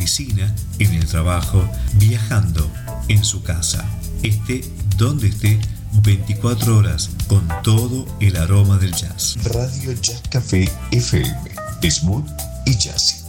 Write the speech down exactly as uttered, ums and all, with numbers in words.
oficina, en el trabajo, viajando, en su casa. Esté donde esté, veinticuatro horas con todo el aroma del jazz. Radio Jazz Café F M, smooth y jazzy.